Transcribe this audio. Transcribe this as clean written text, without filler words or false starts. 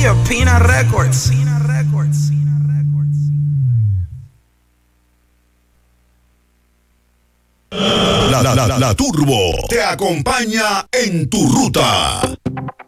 Pina Records. La Turbo te acompaña en tu ruta.